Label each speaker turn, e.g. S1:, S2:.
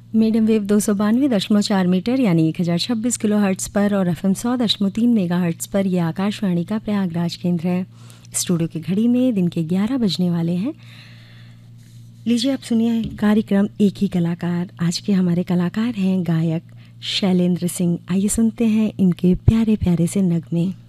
S1: Medium wave 292.4 metre यानी 1026 kilo hertz पर और FM 100.3 मेगा हर्ट्ज़ पर यह आकाशवाणी का प्रयागराज केंद्र है। स्टूडियो की घड़ी में दिन के 11 बजने वाले हैं। लीजिए आप सुनिए कार्यक्रम एक ही कलाकार। आज के हमारे कलाकार हैं गायक शैलेंद्र सिंह। आइए सुनते हैं इनके प्यारे प्यारे से नगमे।